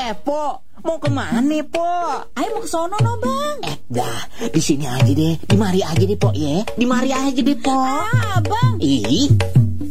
Po, mau kemana, Po? Ayo mau ke sono no, Bang. Dah, di sini aja deh. Di mari aja deh, Po, ya. Di mari aja deh, Po. Bang. Ih.